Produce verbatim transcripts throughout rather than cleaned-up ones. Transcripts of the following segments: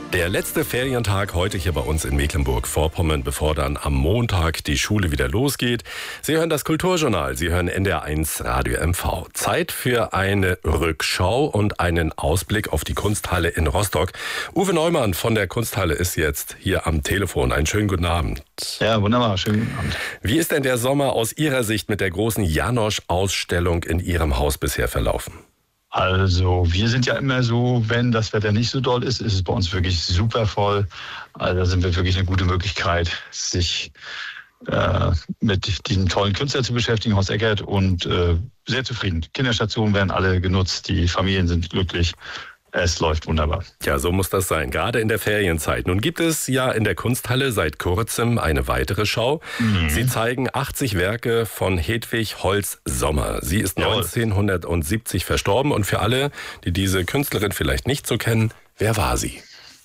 Der letzte Ferientag heute hier bei uns in Mecklenburg-Vorpommern, bevor dann am Montag die Schule wieder losgeht. Sie hören das Kulturjournal, Sie hören N D R eins Radio M V. Zeit für eine Rückschau und einen Ausblick auf die Kunsthalle in Rostock. Uwe Neumann von der Kunsthalle ist jetzt hier am Telefon. Einen schönen guten Abend. Ja, wunderbar, schönen guten Abend. Wie ist denn der Sommer aus Ihrer Sicht mit der großen Janosch-Ausstellung in Ihrem Haus bisher verlaufen? Also wir sind ja immer so, wenn das Wetter nicht so doll ist, ist es bei uns wirklich super voll. Also da sind wir wirklich eine gute Möglichkeit, sich äh, mit diesem tollen Künstler zu beschäftigen, Horst Eckert, und äh, sehr zufrieden. Kinderstationen werden alle genutzt, die Familien sind glücklich. Es läuft wunderbar. Ja, so muss das sein, gerade in der Ferienzeit. Nun gibt es ja in der Kunsthalle seit kurzem eine weitere Schau. Mhm. Sie zeigen achtzig Werke von Hedwig Holtz-Sommer. Sie ist Jawohl. neunzehnhundertsiebzig verstorben. Und für alle, die diese Künstlerin vielleicht nicht so kennen, wer war sie?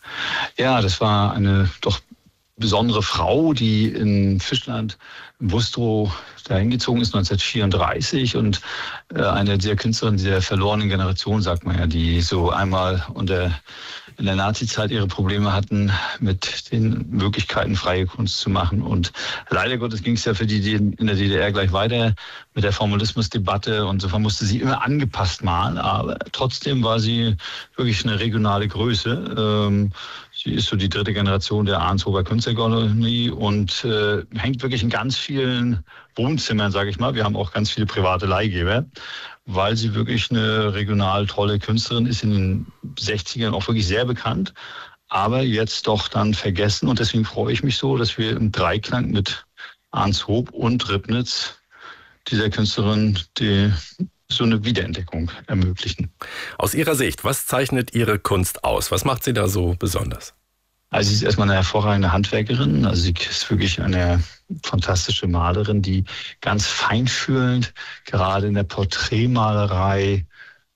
Ja, das war eine doch besondere Frau, die in Fischland, in Bustrow, dahin gezogen ist neunzehnhundertvierunddreißig und äh, eine der Künstlerin dieser verlorenen Generation, sagt man ja, die so einmal unter in der Nazizeit ihre Probleme hatten, mit den Möglichkeiten freie Kunst zu machen. Und leider Gottes ging es ja für die, die in der D D R gleich weiter mit der Formalismusdebatte. Und insofern musste sie immer angepasst malen, aber trotzdem war sie wirklich eine regionale Größe. Ähm, sie ist so die dritte Generation der Arnshofer Künstlerkolonie und äh, hängt wirklich in ganz vielen Wohnzimmern, sage ich mal. Wir haben auch ganz viele private Leihgeber, weil sie wirklich eine regional tolle Künstlerin ist, in den sechzigern auch wirklich sehr bekannt, aber jetzt doch dann vergessen. Und deswegen freue ich mich so, dass wir im Dreiklang mit Arnshof und Ribnitz dieser Künstlerin die so eine Wiederentdeckung ermöglichen. Aus Ihrer Sicht, was zeichnet Ihre Kunst aus? Was macht sie da so besonders? Also sie ist erstmal eine hervorragende Handwerkerin. Also sie ist wirklich eine fantastische Malerin, die ganz feinfühlend, gerade in der Porträtmalerei,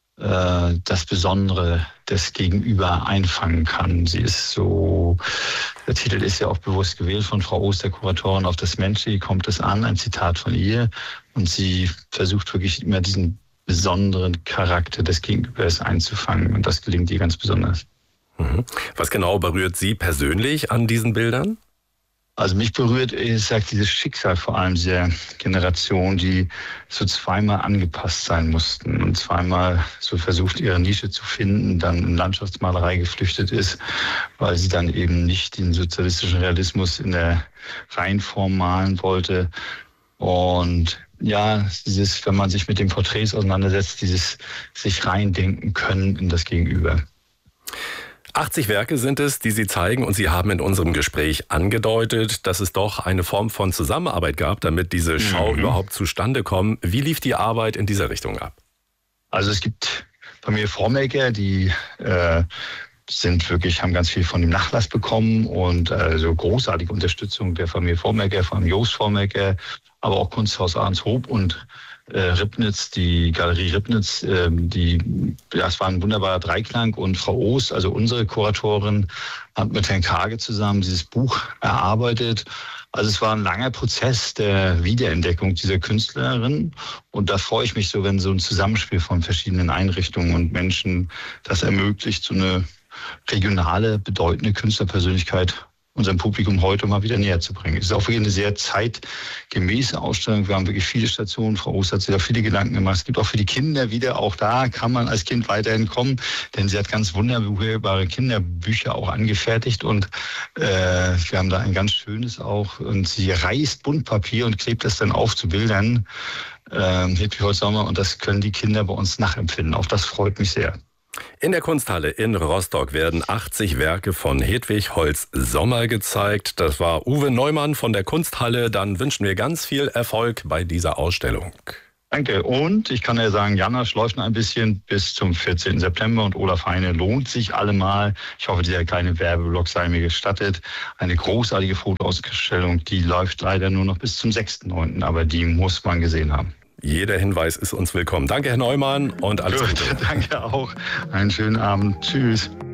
äh, das Besondere des Gegenüber einfangen kann. Sie ist so, der Titel ist ja auch bewusst gewählt von Frau Oster, Kuratorin: Auf das Menschliche kommt es an, ein Zitat von ihr. Und sie versucht wirklich immer diesen besonderen Charakter des Gegenübers einzufangen. Und das gelingt ihr ganz besonders. Was genau berührt Sie persönlich an diesen Bildern? Also mich berührt, ich sage, dieses Schicksal vor allem dieser Generation, die so zweimal angepasst sein mussten und zweimal so versucht, ihre Nische zu finden, dann in Landschaftsmalerei geflüchtet ist, weil sie dann eben nicht den sozialistischen Realismus in der Reihenform malen wollte. Und ja, dieses, wenn man sich mit den Porträts auseinandersetzt, dieses sich reindenken können in das Gegenüber. achtzig Werke sind es, die Sie zeigen, und Sie haben in unserem Gespräch angedeutet, dass es doch eine Form von Zusammenarbeit gab, damit diese Schau mhm. überhaupt zustande kommt. Wie lief die Arbeit in dieser Richtung ab? Also es gibt Familie Vormaker, die äh, sind wirklich, haben ganz viel von dem Nachlass bekommen und also großartige Unterstützung der Familie Vormaker, von Jost Vormaker, aber auch Kunsthaus Arnshof und äh, Ribnitz, die Galerie Ribnitz, äh, die, das war ein wunderbarer Dreiklang, und Frau Ost, also unsere Kuratorin, hat mit Herrn Kage zusammen dieses Buch erarbeitet. Also es war ein langer Prozess der Wiederentdeckung dieser Künstlerin, und da freue ich mich so, wenn so ein Zusammenspiel von verschiedenen Einrichtungen und Menschen das ermöglicht, so eine regionale, bedeutende Künstlerpersönlichkeit unserem Publikum heute mal wieder näher zu bringen. Es ist auch wirklich eine sehr zeitgemäße Ausstellung. Wir haben wirklich viele Stationen. Frau Ost hat sich da viele Gedanken gemacht. Es gibt auch für die Kinder wieder, auch da kann man als Kind weiterhin kommen, denn sie hat ganz wunderbare Kinderbücher auch angefertigt, und äh, wir haben da ein ganz schönes auch, und sie reißt Buntpapier und klebt das dann auf zu Bildern. Äh, Hedwig Holtz-Sommer, und das können die Kinder bei uns nachempfinden. Auch das freut mich sehr. In der Kunsthalle in Rostock werden achtzig Werke von Hedwig Holtz-Sommer gezeigt. Das war Uwe Neumann von der Kunsthalle. Dann wünschen wir ganz viel Erfolg bei dieser Ausstellung. Danke. Und ich kann ja sagen, Janosch läuft noch ein bisschen bis zum vierzehnten September, und Olaf Heine lohnt sich allemal. Ich hoffe, dieser kleine Werbeblock sei mir gestattet. Eine großartige Fotoausstellung, die läuft leider nur noch bis zum sechsten neunten, aber die muss man gesehen haben. Jeder Hinweis ist uns willkommen. Danke, Herr Neumann, und alles Gut, Gute. Danke auch. Einen schönen Abend. Tschüss.